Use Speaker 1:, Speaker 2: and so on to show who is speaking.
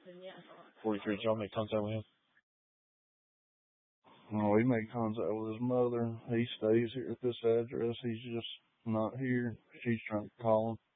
Speaker 1: 43, did y'all make contact with him?
Speaker 2: No, he made contact with his mother. He stays here at this address. He's just not here. She's trying to call him.